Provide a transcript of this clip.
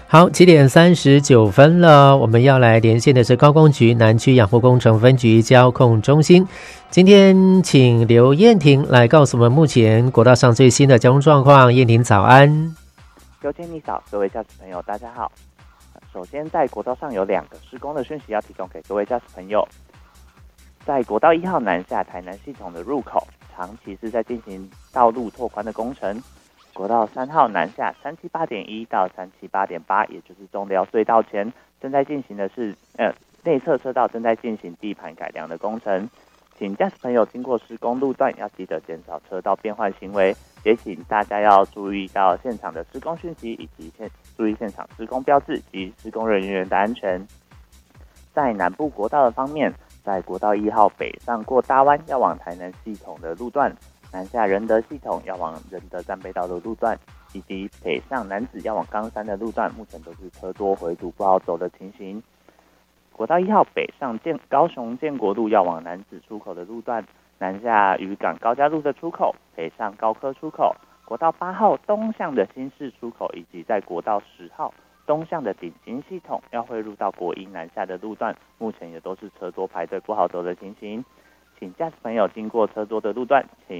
好，7:39了，我们要来连线的是高工局南区养护工程分局交控中心。今天请刘燕婷来告诉我们目前国道上最新的交通状况。燕婷早安。 刘建你早，各位驾驶朋友大家好。首先在国道上有2个施工的讯息要提供给各位驾驶朋友。在国道1号南下台南系统的入口，长期是在进行道路拓宽的工程。国道3号南下378.1到378.8，也就是中寮隧道前，正在进行的是内侧车道正在进行地盘改良的工程。请驾驶朋友经过施工路段要记得减少车道变换行为，也请大家要注意到现场的施工讯息，以及注意现场施工标志及施工人员的安全。在南部国道的方面，在国道1号北上过大湾要往台南系统的路段，南下仁德系统要往仁德战备道的路段，以及北上南子要往冈山的路段，目前都是车多回堵不好走的情形。国道1号北上高雄建国路要往南子出口的路段，南下渔港高架路的出口，北上高科出口，国道8号东向的新市出口，以及在国道10号东向的顶新系统要汇入到国一南下的路段，目前也都是车多排队不好走的情形。请驾驶朋友经过车多的路段，请